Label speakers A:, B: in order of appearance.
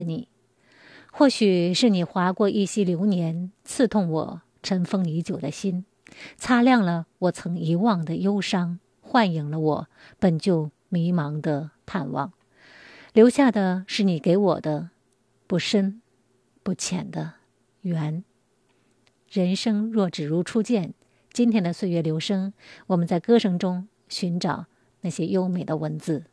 A: 你。或许是你划过一溪流年，刺痛我尘封已久的心，擦亮了我曾遗忘的忧伤，幻影了我本就迷茫的盼望，留下的是你给我的不深不浅的缘。人生若只如初见，今天的岁月流声，我们在歌声中寻找那些优美的文字。